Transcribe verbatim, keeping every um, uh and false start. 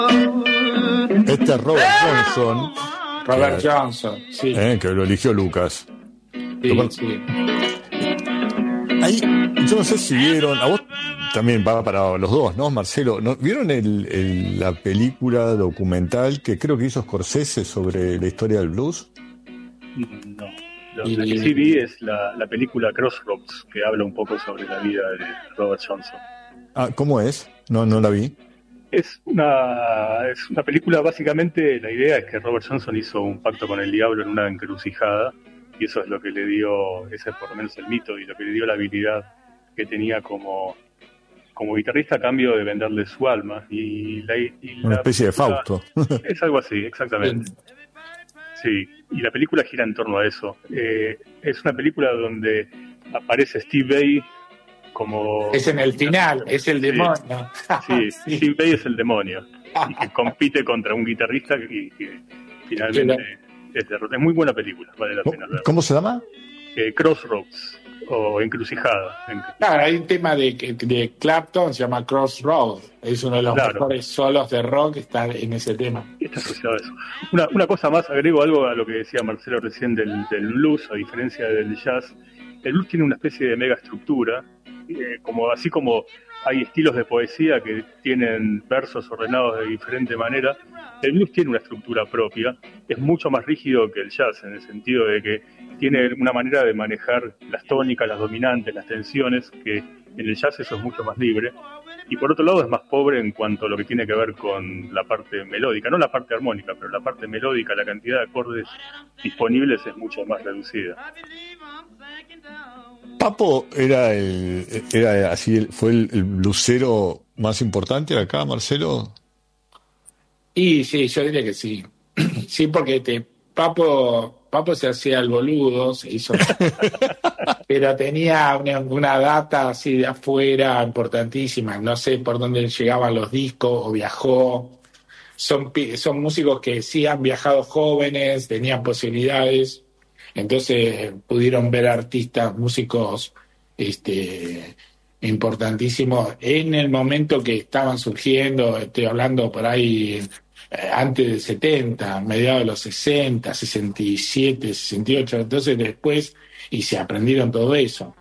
Este es Robert Johnson. Robert que, Johnson, sí. Eh, que lo eligió Lucas. Sí, Lo, sí. Ahí, yo no sé si vieron, a vos también va para los dos, ¿no, Marcelo? ¿No, ¿Vieron el, el, la película documental que creo que hizo Scorsese sobre la historia del blues? No. Lo, la que sí vi es la, la película Crossroads, que habla un poco sobre la vida de Robert Johnson. Ah, ¿cómo es? No, no la vi. Es una, es una película, básicamente la idea es que Robert Johnson hizo un pacto con el diablo en una encrucijada, y eso es lo que le dio, ese es por lo menos el mito, y lo que le dio la habilidad que tenía como, como guitarrista a cambio de venderle su alma. Y la, y una la especie película, de Fausto. Es algo así, exactamente. Sí, y la película gira en torno a eso. Eh, es una película donde aparece Steve Vai como... Es en el final, es el demonio. Sí, Sí. Steve Vai es el demonio, y que compite contra un guitarrista que, que finalmente es derrotado. Es muy buena película, vale la pena verla. ¿Cómo se llama? Eh, Crossroads, o Encrucijada. Claro, hay un tema de, de Clapton, se llama Crossroads, es uno de los Claro. mejores solos de rock, está en ese tema. Está asociado a eso. Una, una cosa más, agrego algo a lo que decía Marcelo recién del, del blues, a diferencia del jazz. El blues tiene una especie de mega estructura, eh, como, así como hay estilos de poesía que tienen versos ordenados de diferente manera, el blues tiene una estructura propia, es mucho más rígido que el jazz, en el sentido de que tiene una manera de manejar las tónicas, las dominantes, las tensiones, que en el jazz eso es mucho más libre. Y por otro lado es más pobre en cuanto a lo que tiene que ver con la parte melódica, no la parte armónica, pero la parte melódica, la cantidad de acordes disponibles es mucho más reducida. Papo era el, era así, fue el, el blusero más importante acá, Marcelo. Y sí, yo diría que sí. Sí, porque te, Papo, Papo se hacía el boludo, se hizo, pero tenía una, una data así de afuera importantísima. No sé por dónde llegaban los discos o viajó. Son, son músicos que sí han viajado jóvenes, tenían posibilidades, entonces pudieron ver artistas, músicos este, importantísimos en el momento que estaban surgiendo. Estoy hablando por ahí eh, antes del setenta, mediados de los sesenta, sesenta y siete, sesenta y ocho, entonces después, y se aprendieron todo eso.